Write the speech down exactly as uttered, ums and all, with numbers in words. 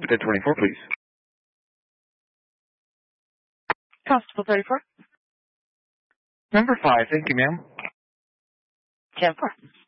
Habitat twenty-four, please. Constable thirty-four. Number five, thank you, ma'am. ten four.